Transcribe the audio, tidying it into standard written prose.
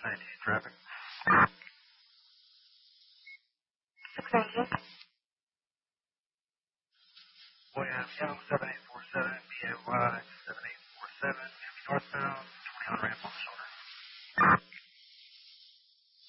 traffic. Okay. We have Yellow 7847, BAY 7847, northbound, 20 on ramp on the shoulder.